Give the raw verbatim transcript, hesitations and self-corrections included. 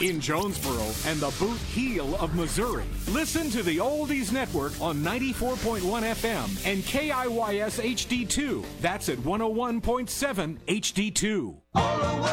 in Jonesboro and the Boot Heel of Missouri. Listen to the Oldies Network on ninety-four point one F M and K I Y S H D two. That's at one oh one point seven H D two.